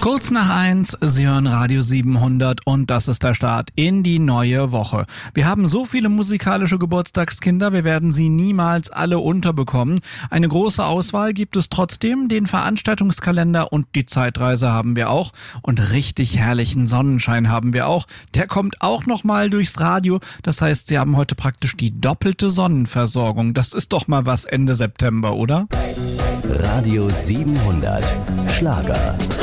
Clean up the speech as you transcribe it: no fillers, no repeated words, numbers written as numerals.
Kurz nach 1, Sie hören Radio 700 und das ist der Start in die neue Woche. Wir haben so viele musikalische Geburtstagskinder, wir werden sie niemals alle unterbekommen. Eine große Auswahl gibt es trotzdem, den Veranstaltungskalender und die Zeitreise haben wir auch und richtig herrlichen Sonnenschein haben wir auch. Der kommt auch nochmal durchs Radio, das heißt, Sie haben heute praktisch die doppelte Sonnenversorgung. Das ist doch mal was Ende September, oder? Radio 700 Schlager.